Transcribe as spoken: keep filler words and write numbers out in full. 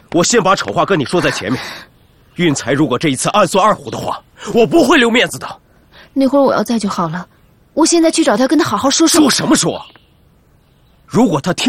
我先把丑话跟你说在前面。运财如果这一次暗算二虎的话，我不会留面子的。 那会儿我要在就好了，我现在去找他，跟他好好说说。 说什么说？如果他听。